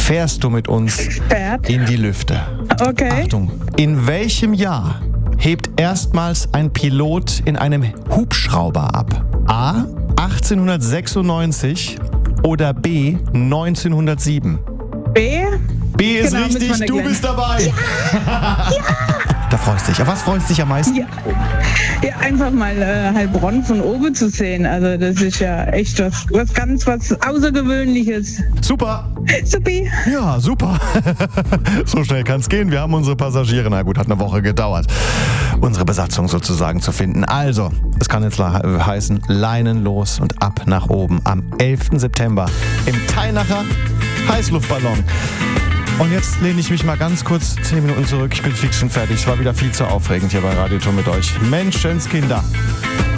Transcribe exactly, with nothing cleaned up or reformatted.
fährst du mit uns Fährt. in die Lüfte. Okay. Achtung, in welchem Jahr hebt erstmals ein Pilot in einem Hubschrauber ab? A. achtzehnhundertsechsundneunzig oder B. neunzehnhundertsieben? B. B ist Genau, mit richtig, Van der du Glen. bist dabei. Ja. Da freust du dich. Auf was freust du dich am meisten? Ja. Ja, einfach mal äh, Heilbronn von oben zu sehen. Also das ist ja echt was, was ganz was Außergewöhnliches. Super. Supi. Ja, super. So schnell kann es gehen. Wir haben unsere Passagiere, na gut, hat eine Woche gedauert, unsere Besatzung sozusagen zu finden. Also, es kann jetzt la- heißen, Leinen los und ab nach oben am elften September im Teinacher Heißluftballon. Und jetzt lehne ich mich mal ganz kurz zehn Minuten zurück. Ich bin fix und fertig. Es war wieder viel zu aufregend hier bei Radio Tour mit euch. Menschenskinder.